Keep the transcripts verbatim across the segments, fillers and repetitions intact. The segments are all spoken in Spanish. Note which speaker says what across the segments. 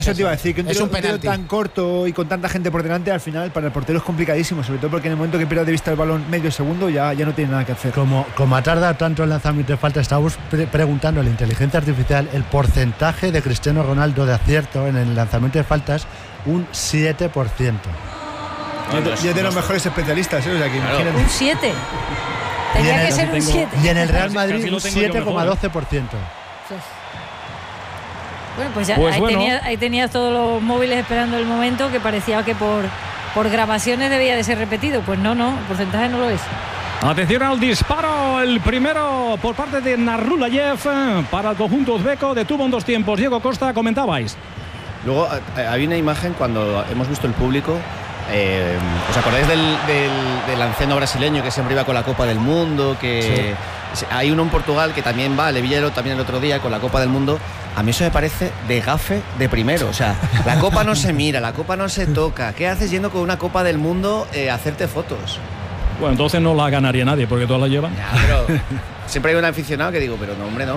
Speaker 1: Eso te iba a decir, que un
Speaker 2: es
Speaker 1: tiro,
Speaker 2: un
Speaker 1: un tiro
Speaker 2: penalti
Speaker 1: tan corto y con tanta gente por delante, al final para el portero es complicadísimo, sobre todo porque en el momento que pierde de vista el balón medio segundo ya, ya no tiene nada que hacer.
Speaker 3: Como, como ha tardado tanto el lanzamiento de falta, estábamos pre preguntando a la inteligencia artificial el porcentaje de Cristiano Ronaldo de acierto en el lanzamiento de faltas, un siete por ciento.
Speaker 1: Y es de los mejores especialistas, ¿eh? O sea, que
Speaker 4: Claro.
Speaker 1: imagínate.
Speaker 5: Un siete. Tenía que ser un siete.
Speaker 3: Y en el Real
Speaker 4: Casi-
Speaker 3: Madrid
Speaker 4: casi lo
Speaker 3: un
Speaker 4: tengo yo
Speaker 3: siete coma
Speaker 4: mejor.
Speaker 3: doce por ciento.
Speaker 5: Bueno, pues ya
Speaker 4: Pues
Speaker 5: ahí,
Speaker 4: bueno.
Speaker 5: tenías, ahí tenías todos los móviles esperando el momento que parecía que por, por grabaciones debía de ser repetido. Pues no, no, el porcentaje no lo es.
Speaker 4: Atención al disparo, el primero por parte de Narulayev para el conjunto uzbeco. Detuvo en dos tiempos. Diego Costa, comentabais.
Speaker 6: Luego eh, había una imagen cuando hemos visto el público. Eh, ¿Os acordáis del, del, del anciano brasileño que siempre iba con la Copa del Mundo? Que sí. Hay uno en Portugal que también va, le vi también el otro día con la Copa del Mundo. A mí eso me parece de gafe de primero. O sea, la Copa no se mira, la Copa no se toca. ¿Qué haces yendo con una Copa del Mundo eh, a hacerte fotos?
Speaker 4: Bueno, entonces no la ganaría nadie porque todas la llevan.
Speaker 6: Ya, pero siempre hay un aficionado que digo, pero no, hombre, no.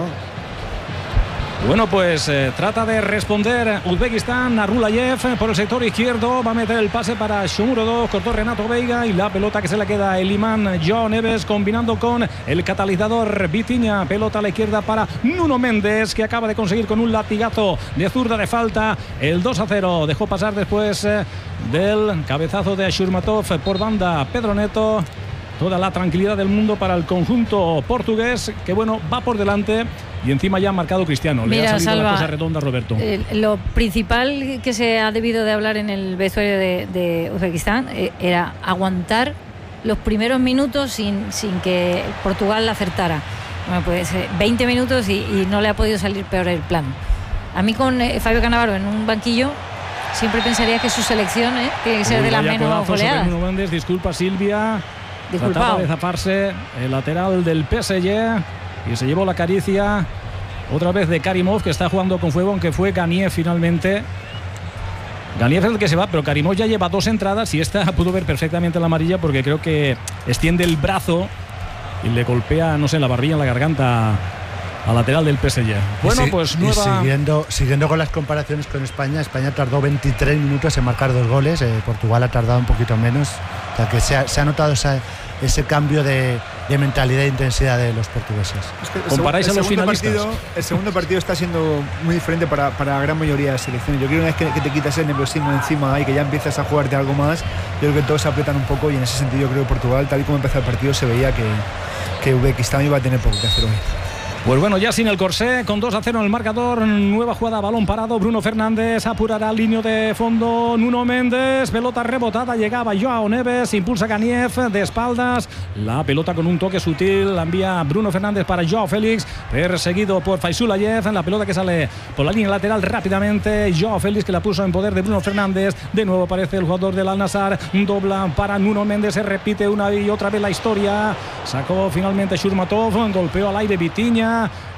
Speaker 4: Bueno, pues eh, trata de responder Uzbekistán. Narulayev por el sector izquierdo. Va a meter el pase para Shomurodov. Cortó Renato Veiga y la pelota que se le queda el imán Joao Neves combinando con el catalizador Vitinha. Pelota a la izquierda para Nuno Méndez, que acaba de conseguir con un latigazo de zurda de falta el dos a cero. Dejó pasar después eh, del cabezazo de Shurmatov por banda Pedro Neto. Toda la tranquilidad del mundo para el conjunto portugués, que bueno, va por delante y encima ya ha marcado Cristiano. Le
Speaker 5: Mira,
Speaker 4: ha salido
Speaker 5: Salva,
Speaker 4: la cosa redonda a Roberto.
Speaker 5: Eh, lo principal que se ha debido de hablar en el vestuario de, de Uzbekistán eh, era aguantar los primeros minutos sin, sin que Portugal la acertara. Bueno, pues eh, veinte minutos y, y no le ha podido salir peor el plan. A mí con eh, Fabio Cannavaro en un banquillo siempre pensaría que su selección eh, tiene que ser
Speaker 4: Uy,
Speaker 5: de las
Speaker 4: vaya
Speaker 5: menos
Speaker 4: codazo sobre
Speaker 5: goleadas.
Speaker 4: Nuno Méndez. Disculpa, Silvia.
Speaker 5: Disculpado.
Speaker 4: Trataba de zafarse el lateral del P S G y se llevó la caricia otra vez de Karimov, que está jugando con fuego, aunque fue Ganiev finalmente. Ganiev es el que se va, pero Karimov ya lleva dos entradas y esta pudo ver perfectamente la amarilla porque creo que extiende el brazo y le golpea, no sé, en la barbilla, en la garganta al lateral del P S G. Bueno,
Speaker 3: y si,
Speaker 4: pues
Speaker 3: y
Speaker 4: nueva...
Speaker 3: siguiendo, siguiendo con las comparaciones con España, España tardó veintitrés minutos en marcar dos goles, eh, Portugal ha tardado un poquito menos, o sea que se ha, se ha notado esa, ese cambio de, de mentalidad e intensidad de los portugueses.
Speaker 1: Es que el
Speaker 4: ¿Comparáis
Speaker 1: seg-
Speaker 4: a los
Speaker 1: el segundo
Speaker 4: finalistas?
Speaker 1: partido, el segundo partido está siendo muy diferente para, para la gran mayoría de las selecciones. Yo creo que una vez que, que te quitas el nerviosismo encima y que ya empiezas a jugarte algo más, yo creo que todos se aprietan un poco y en ese sentido yo creo que Portugal, tal y como empezó el partido, se veía que, que Uzbekistán iba a tener poco que hacer hoy.
Speaker 4: Pues bueno, ya sin el corsé, con dos a cero en el marcador, nueva jugada, balón parado, Bruno Fernández apurará al línea de fondo, Nuno Méndez, pelota rebotada, llegaba Joao Neves, impulsa Ganiev de espaldas, la pelota con un toque sutil, la envía Bruno Fernández para Joao Félix, perseguido por Faisulayev, la pelota que sale por la línea lateral rápidamente, Joao Félix que la puso en poder de Bruno Fernández, de nuevo aparece el jugador del Al-Nassr, dobla para Nuno Méndez, se repite una y otra vez la historia, sacó finalmente Shurmatov, golpeó al aire Vitinha,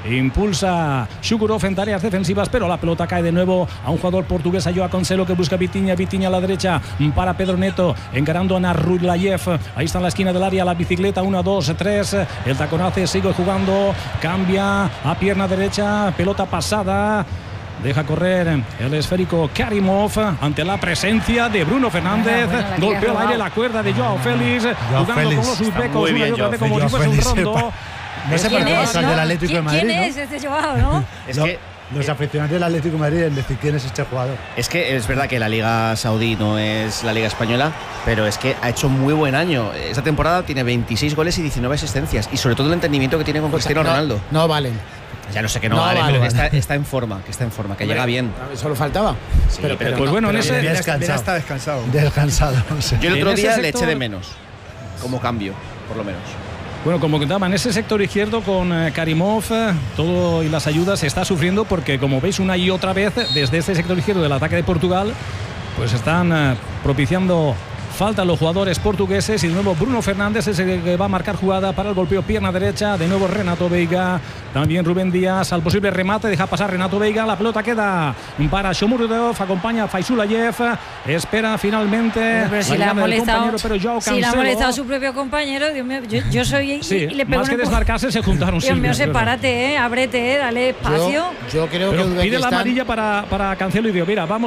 Speaker 4: impulsa Shukurov en tareas defensivas, pero la pelota cae de nuevo a un jugador portugués, a Joao Cancelo, que busca Vitinha, Vitinha a la derecha para Pedro Neto, encarando a Narulayev, ahí está en la esquina del área la bicicleta, uno, dos, tres, el taconace sigue jugando, cambia a pierna derecha, pelota pasada, deja correr el esférico Karimov ante la presencia de Bruno Fernández.
Speaker 5: Bueno, bueno,
Speaker 4: golpeó al aire la cuerda de Joao Félix,
Speaker 3: Joao
Speaker 4: jugando
Speaker 3: Félix.
Speaker 4: con los uzbecos
Speaker 6: muy
Speaker 4: una
Speaker 6: bien,
Speaker 4: y otra vez
Speaker 6: Joao
Speaker 4: como si
Speaker 3: Félix.
Speaker 4: fuese un
Speaker 3: Joao Félix,
Speaker 4: rondo.
Speaker 3: No sé por
Speaker 5: ¿Quién
Speaker 3: qué
Speaker 5: es,
Speaker 3: pasa
Speaker 5: no?
Speaker 3: del Atlético de
Speaker 5: ¿Quién,
Speaker 3: Madrid,
Speaker 5: ¿quién
Speaker 3: ¿no?
Speaker 5: es este Joao, no?
Speaker 6: Es
Speaker 3: Lo-
Speaker 6: que
Speaker 3: Los aficionados del Atlético de Madrid deben decir quién es este jugador.
Speaker 6: Es que es verdad que la Liga Saudí no es la Liga Española, pero es que ha hecho muy buen año. Esta temporada tiene veintiséis goles y diecinueve asistencias. Y sobre todo el entendimiento que tiene con
Speaker 2: O sea,
Speaker 6: Cristiano
Speaker 2: no,
Speaker 6: Ronaldo.
Speaker 2: No valen.
Speaker 6: Ya no sé que no,
Speaker 2: No
Speaker 6: vale,
Speaker 2: vale,
Speaker 6: pero
Speaker 2: vale.
Speaker 6: Está, está en forma, que está en forma, que llega bien.
Speaker 2: Solo faltaba.
Speaker 6: Sí, pero-
Speaker 4: Pues
Speaker 2: no,
Speaker 4: bueno, en
Speaker 2: pero
Speaker 4: ese-
Speaker 2: bien.
Speaker 1: Ya
Speaker 3: descansado.
Speaker 1: está descansado.
Speaker 3: Descansado. Sí.
Speaker 6: Yo el
Speaker 4: En
Speaker 6: otro
Speaker 4: ese
Speaker 6: día le
Speaker 4: sector-
Speaker 6: eché de menos, como cambio, por lo menos.
Speaker 4: Bueno, como contaba, en ese sector izquierdo con eh, Karimov, eh, todo y las ayudas se está sufriendo porque, como veis una y otra vez, desde ese sector izquierdo del ataque de Portugal, pues están eh, propiciando faltan los jugadores portugueses y de nuevo Bruno Fernández es el que va a marcar jugada para el golpeo pierna derecha. De nuevo Renato Veiga, también Rubén Díaz al posible remate, deja pasar Renato Veiga, la pelota queda para Shomurodov, acompaña a Faisulayev, espera finalmente
Speaker 5: pero si
Speaker 4: la
Speaker 5: le ha
Speaker 4: molestado,
Speaker 5: pero Joao si le ha molestado a su propio compañero, Dios mío, yo, yo soy
Speaker 4: sí,
Speaker 5: y le pego
Speaker 4: más que desmarcarse se juntaron.
Speaker 5: Dios mío, sepárate, eh, ábrete, eh, dale espacio.
Speaker 2: Yo, yo creo
Speaker 4: pero
Speaker 2: que Uzbekistán...
Speaker 4: pide la amarilla para, para Cancelo y digo, mira, vamos